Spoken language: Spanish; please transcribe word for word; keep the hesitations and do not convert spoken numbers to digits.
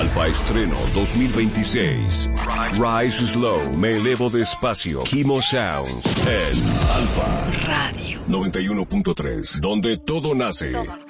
Alfa Estreno dos mil veintiséis. Rise Slow, me elevo despacio. Kimo Sounds en Alfa Radio noventa y uno punto tres, donde todo nace. Todo.